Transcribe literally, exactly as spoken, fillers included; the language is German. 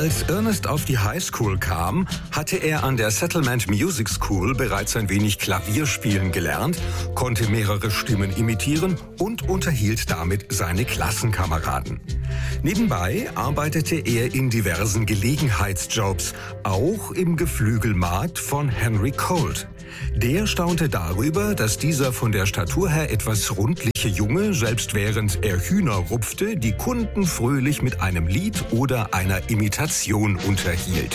Als Ernest auf die Highschool kam, hatte er an der Settlement Music School bereits ein wenig Klavierspielen gelernt, konnte mehrere Stimmen imitieren und unterhielt damit seine Klassenkameraden. Nebenbei arbeitete er in diversen Gelegenheitsjobs, auch im Geflügelmarkt von Henry Colt. Der staunte darüber, dass dieser von der Statur her etwas rundliche Junge, selbst während er Hühner rupfte, die Kunden fröhlich mit einem Lied oder einer Imitation unterhielt.